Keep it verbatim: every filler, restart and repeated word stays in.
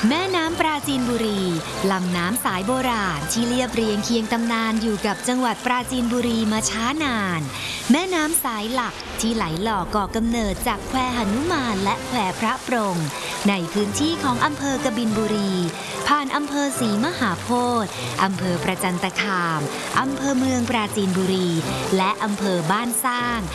แม่น้ำปราจีนบุรีลำน้ำสายโบราณที่เรียบเรียงเคียงตำนานอยู่กับจังหวัดปราจีนบุรีมาช้านานแม่น้ำสายหลักที่ไหลหล่อก่อกำเนิดจากแควหนุมานและแควพระปรงในพื้นที่ของอำเภอกบินบุรีผ่านอำเภอศรีมหาโพธิ์อำเภอประจันตคามอำเภอเมืองปราจีนบุรีและอำเภอบ้านสร้าง